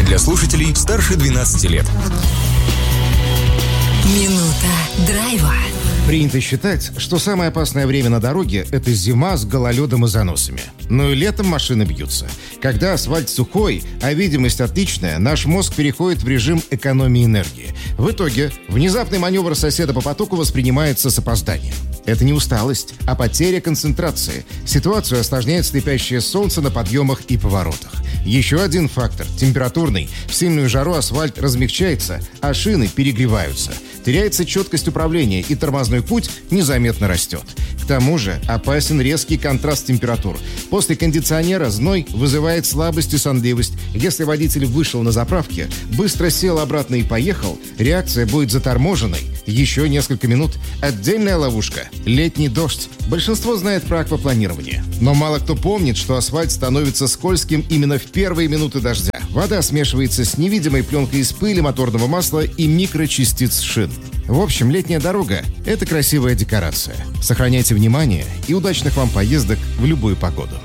для слушателей старше 12 лет. Минута драйва. Принято считать, что самое опасное время на дороге – это зима с гололедом и заносами. Но и летом машины бьются. Когда асфальт сухой, а видимость отличная, наш мозг переходит в режим экономии энергии. В итоге внезапный маневр соседа по потоку воспринимается с опозданием. Это не усталость, а потеря концентрации. Ситуацию осложняет слепящее солнце на подъемах и поворотах. Еще один фактор – температурный. В сильную жару асфальт размягчается, а шины перегреваются. Теряется четкость управления, и тормозной путь незаметно растет. К тому же опасен резкий контраст температур. После кондиционера зной вызывает слабость и сонливость. Если водитель вышел на заправке, быстро сел обратно и поехал, реакция будет заторможенной. Еще несколько минут. Отдельная ловушка – летний дождь. Большинство знает про аквапланирование. Но мало кто помнит, что асфальт становится скользким именно в первые минуты дождя. Вода смешивается с невидимой пленкой из пыли, моторного масла и микрочастиц шин. В общем, летняя дорога – это красивая декорация. Сохраняйте внимание и удачных вам поездок в любую погоду.